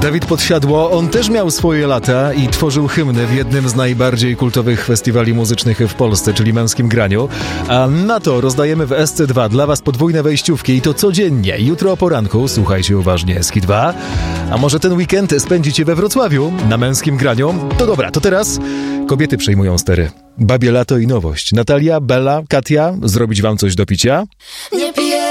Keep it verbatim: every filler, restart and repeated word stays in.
Dawid Podsiadło, on też miał swoje lata i tworzył hymny w jednym z najbardziej kultowych festiwali muzycznych w Polsce, czyli Męskim Graniu. A na to rozdajemy w S C dwa dla was podwójne wejściówki i to codziennie. Jutro o poranku, słuchajcie uważnie, S K I dwa. A może ten weekend spędzicie we Wrocławiu na Męskim Graniu? To dobra, to teraz kobiety przejmują stery. Babie lato i nowość. Natalia, Bella, Katia, zrobić wam coś do picia? Nie piję.